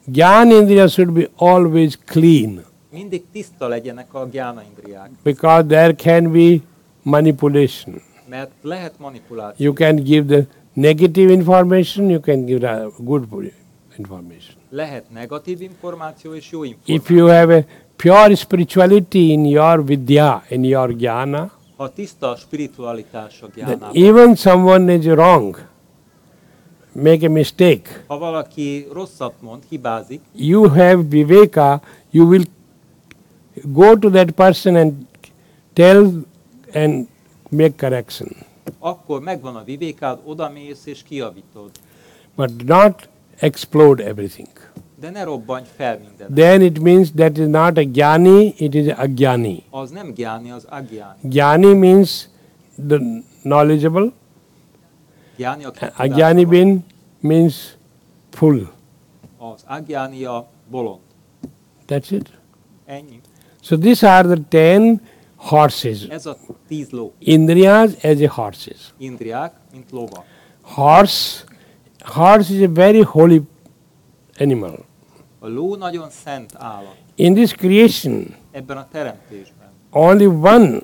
Jnana Indriya should be always clean. Mindig tiszta legyenek a gyána indriák, Because there can be manipulation. mert lehet manipuláció. You can give the negative information, you can give the good information. Lehet negatív információ és jó If információ. you have a pure spirituality in your vidya, in your jnana, Ha tiszta a spiritualitás a then gyánában, even someone is wrong, make a mistake, ha valaki rosszat mond, hibázik, you have viveka, you will go to that person and tell and make correction. akkor megvan a vivékád, odamész és kijavítod. But not explode everything. De ne robbanj fel mindent. Then it means that is not a jnani, it is a agyani. Az nem gyáni, az agjáni. Jnani means the knowledgeable, Gyáni, aki agyani tudástalan. means full. Az agjáni a bolond. That's it. Ennyi. So these are the 10 horses. Ez a 10 ló. Indriyas as a horses. Indriák, mint lova. Horse is a very holy animal. A ló nagyon szent állat. In this creation, Ebben a teremtésben only one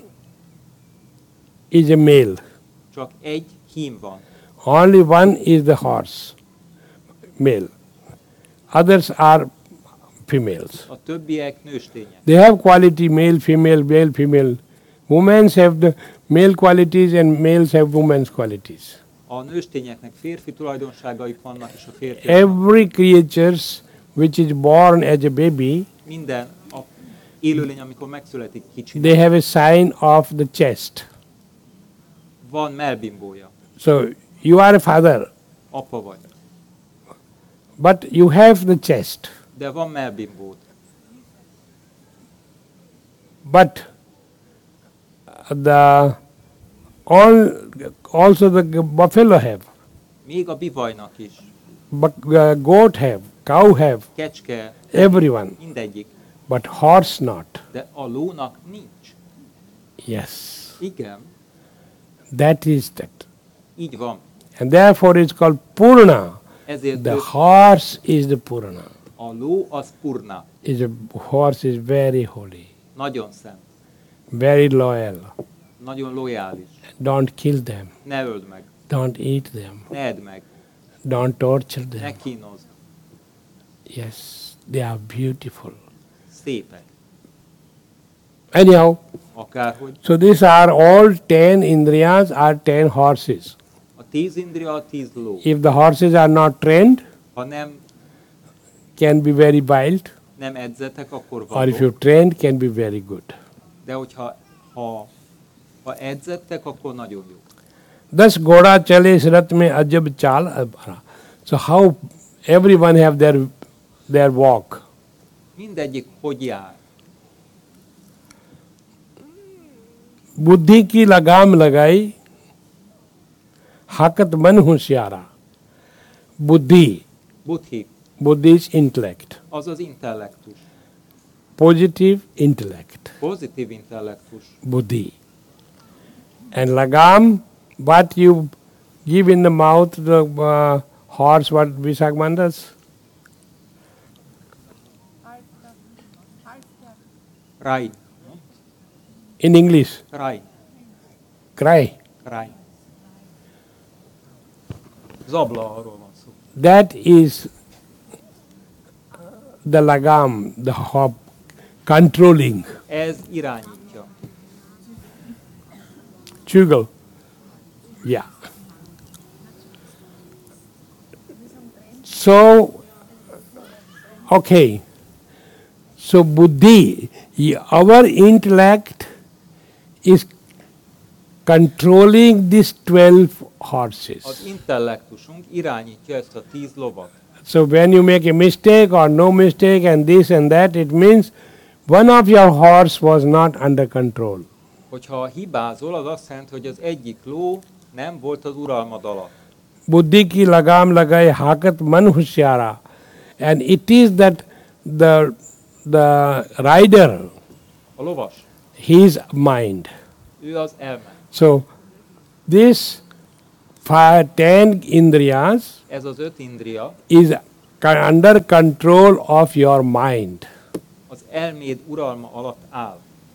is a male. csak egy hím van. Only one is the horse, male. Others are females. A többiek nőstények. They have quality male, female. Women have the male qualities and males have women's qualities. A nőstényeknek férfi tulajdonságaik vannak, és a férfi. Every creature which is born as a baby, Minden a élőlény, amikor megszületik kicsi, they have a sign of the chest. van mellbimbója. So you are a father, Apa vagy. but you have the chest. De van mellbimbód. But also the buffalo have, Még a bivajnak is. goat have, cow have, Kecske, everyone. mindegyik. But horse not. De a lónak nincs. Yes, Igen, that is that. így van. And therefore it's called Purna. Ezért The ő- horse is the Purna. a ló az purna. Horse is very holy, Nagyon szent. very loyal. Nagyon lojális. Don't kill them. Ne öld meg. Don't eat them. Ne edd meg. Don't torture Ne them. kínozd. Yes, they are beautiful. Szépek. Anyhow, Akárhogy. so these are all 10 indriyas are 10 horses. A 10 indria, a 10 ló. If the horses are not trained, Ha nem, can be very wild, nem edzetek, akkor or if vadok. you trained, can be very good. De hogyha ha edzettek, akkor nagyon jó. Thus Goda chale is rath mein ajab chal. So how everyone have their walk. Mindegyik hogy jár. बुद्धि की लगाम लगाई, हाकत मन होशियारा. बुद्धि, Buddhi, buddhi is intellect, az az intellektus. positive intellect, Pozitív intellektus. buddhi. And lagam, what you give in the mouth, the horse, what Visakman does? Ride. In English, Ride. cry. Ride. Zabla, arról van szó. That is the lagam, the hop, controlling. Ez irányítja. Chugal. Yeah. So, okay. So, buddhi, our intellect is controlling these 12 horses. Az intellektusunk irányítja ezt a 10 lovat. So, when you make a mistake or no mistake and this and that, it means one of your horse was not under control. Hogyha hibázol, az azt jelenti, hogy az egyik ló nem volt az uralmad alatt. बुद्धि की लगाम लगाए हाकत मन होशियारा, and it is that the rider, A lovas, his mind. ő az elme. So this 10 indriyas Ez az 5 indria is under control of your mind. Az elméd uralma alatt áll.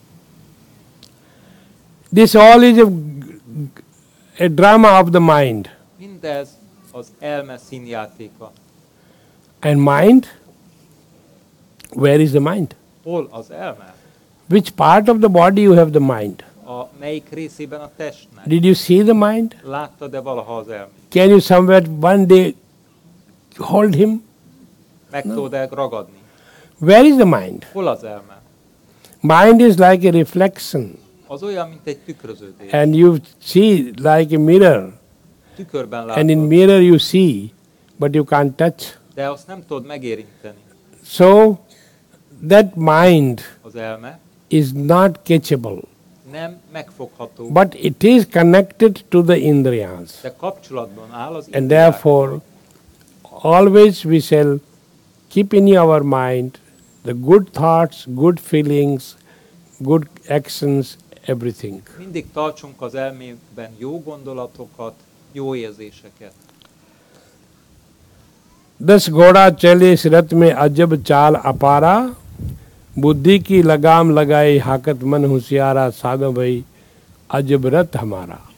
This all is a drama of the mind. Mindez az elme színjátéka. And mind? Where is the mind? Hol az elme? Which part of the body you have the mind? A melyik részében a testnek? Did you see the mind? Láttad-e valaha az elmét? Can you somewhere one day hold him? Meg tudod-e ragadni? Where is the mind? Hol az elme? Mind is like a reflection. Az olyan, mint egy tükröződés. And you see like a mirror. Tükörben And in látod, mirror you see, but you can't touch. de azt nem tudod megérinteni. So that mind Az elme is not catchable. nem megfogható, But it is connected to the indriyas. de kapcsolatban áll az And indriákkal. therefore, always we shall keep in our mind the good thoughts, good feelings, good actions, everything. Mindig tartsunk az elménkben jó gondolatokat, jó érzéseket. दस घोड़ा चले इस रथ में अजब चाल अपारा, बुद्धि की लगाम लगाई हाकत मन होशियारा, साधो भाई अजब रथ हमारा.